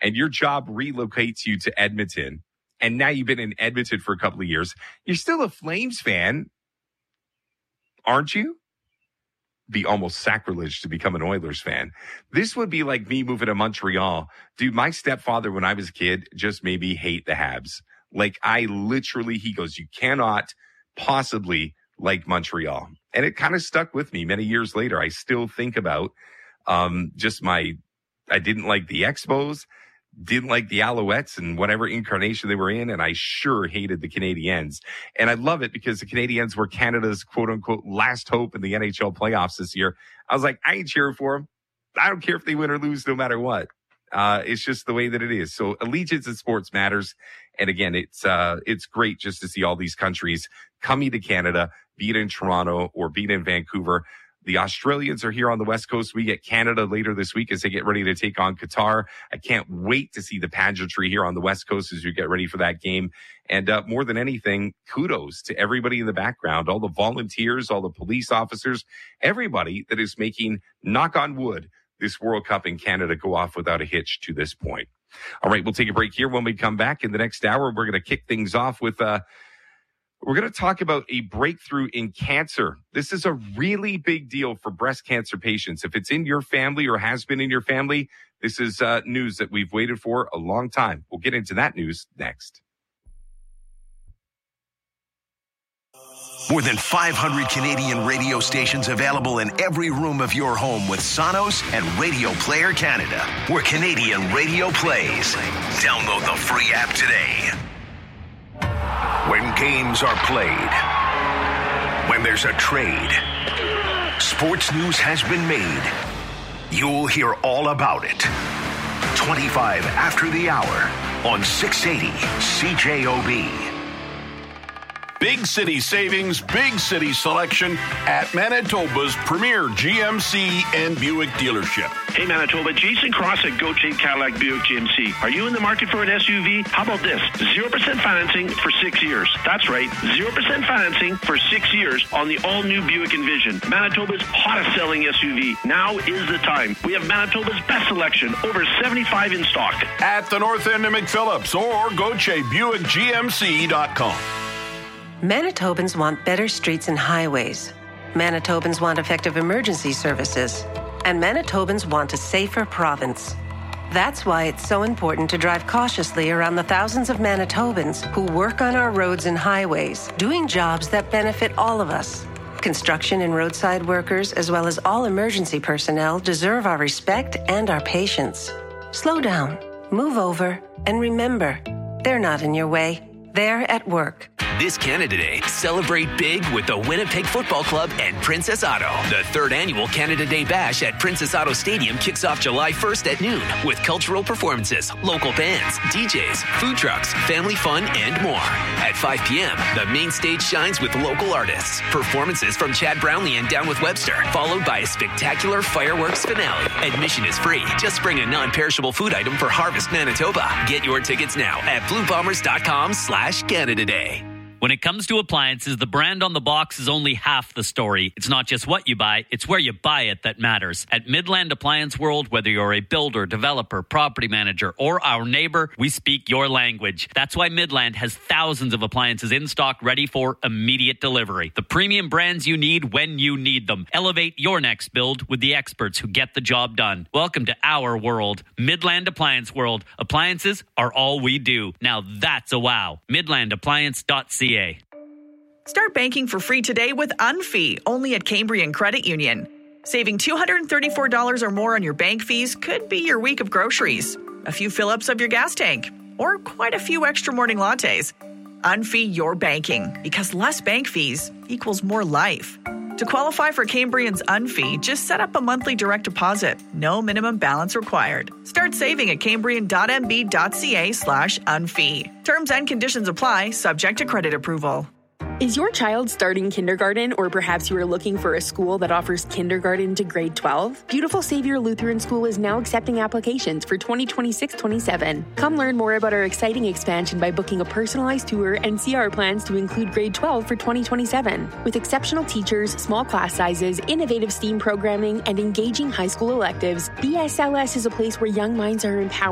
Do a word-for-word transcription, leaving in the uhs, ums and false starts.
and your job relocates you to Edmonton, and now you've been in Edmonton for a couple of years, you're still a Flames fan, aren't you? Be almost sacrilege to become an Oilers fan. This would be like me moving to Montreal. Dude, my stepfather, when I was a kid, just made me hate the Habs. Like, I literally, he goes, you cannot possibly like Montreal. And it kind of stuck with me many years later. I still think about um, just my, I didn't like the Expos, didn't like the Alouettes and whatever incarnation they were in, and I sure hated the Canadiens. And I love it because the Canadiens were Canada's quote-unquote last hope in the N H L playoffs this year. I was like, I ain't cheering for them. I don't care if they win or lose no matter what. Uh, it's just the way that it is. So allegiance in sports matters. And again, it's uh, it's great just to see all these countries coming to Canada, be it in Toronto or be it in Vancouver. The Australians are here on the West Coast. We get Canada later this week as they get ready to take on Qatar. I can't wait to see the pageantry here on the West Coast as we get ready for that game. And uh, more than anything, kudos to everybody in the background, all the volunteers, all the police officers, everybody that is making, knock on wood, this World Cup in Canada go off without a hitch to this point. All right, we'll take a break here. When we come back in the next hour, we're going to kick things off with uh, we're going to talk about a breakthrough in cancer. This is a really big deal for breast cancer patients. If it's in your family or has been in your family, this is uh, news that we've waited for a long time. We'll get into that news next. More than five hundred Canadian radio stations available in every room of your home with Sonos and Radio Player Canada, where Canadian radio plays. Download the free app today. When games are played, when there's a trade, sports news has been made. You'll hear all about it. twenty-five after the hour on six eighty C J O B. Big city savings, big city selection at Manitoba's premier G M C and Buick dealership. Hey Manitoba, Jason Cross at Gauthier Cadillac Buick G M C. Are you in the market for an S U V? How about this? zero percent financing for six years. That's right, zero percent financing for six years on the all-new Buick Envision. Manitoba's hottest selling S U V. Now is the time. We have Manitoba's best selection, over seventy-five in stock. At the north end of McPhillips or Gauthier Buick G M C dot com. Manitobans want better streets and highways. Manitobans want effective emergency services. And Manitobans want a safer province. That's why it's so important to drive cautiously around the thousands of Manitobans who work on our roads and highways, doing jobs that benefit all of us. Construction and roadside workers, as well as all emergency personnel, deserve our respect and our patience. Slow down, move over, and remember, they're not in your way. They're at work. This Canada Day, celebrate big with the Winnipeg Football Club and Princess Auto. The third annual Canada Day Bash at Princess Auto Stadium kicks off July first at noon with cultural performances, local bands, D Js, food trucks, family fun, and more. At five p.m., the main stage shines with local artists, performances from Chad Brownlee and Down with Webster, followed by a spectacular fireworks finale. Admission is free. Just bring a non-perishable food item for Harvest Manitoba. Get your tickets now at blue bombers dot com slash Canada Day. When it comes to appliances, the brand on the box is only half the story. It's not just what you buy, it's where you buy it that matters. At Midland Appliance World, whether you're a builder, developer, property manager, or our neighbor, we speak your language. That's why Midland has thousands of appliances in stock ready for immediate delivery. The premium brands you need when you need them. Elevate your next build with the experts who get the job done. Welcome to our world, Midland Appliance World. Appliances are all we do. Now that's a wow. midland appliance dot c a. Start banking for free today with Unfee, only at Cambrian Credit Union. Saving two hundred thirty-four dollars or more on your bank fees could be your week of groceries, a few fill-ups of your gas tank, or quite a few extra morning lattes. Unfee your banking, because less bank fees equals more life. To qualify for Cambrian's Unfee, just set up a monthly direct deposit. No minimum balance required. Start saving at cambrian dot m b dot c a slash unfee. Terms and conditions apply, subject to credit approval. Is your child starting kindergarten, or perhaps you are looking for a school that offers kindergarten to grade twelve? Beautiful Savior Lutheran School is now accepting applications for twenty twenty-six twenty-seven. Come learn more about our exciting expansion by booking a personalized tour and see our plans to include grade twelve for twenty twenty-seven. With exceptional teachers, small class sizes, innovative STEAM programming, and engaging high school electives, B S L S is a place where young minds are empowered